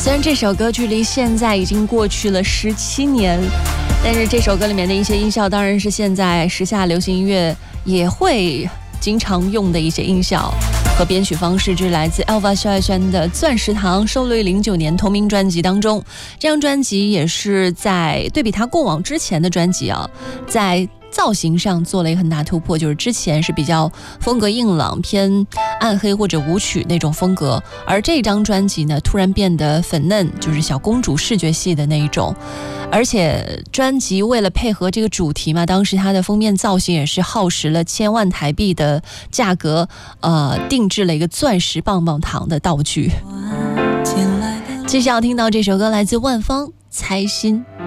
虽然这首歌距离现在已经过去了17年，但是这首歌里面的一些音效当然是现在时下流行音乐也会经常用的一些音效和编曲方式，这是来自 Elva 萧亚轩的《钻石糖》，收录于09年同名专辑当中。这张专辑也是在对比他过往之前的专辑在造型上做了一个很大突破，就是之前是比较风格硬朗偏暗黑或者舞曲那种风格，而这张专辑呢突然变得粉嫩，就是小公主视觉系的那一种。而且专辑为了配合这个主题嘛，当时它的封面造型也是耗时了1000万台币的价格，定制了一个钻石棒棒糖的道具。接下来要听到这首歌来自万芳，猜心。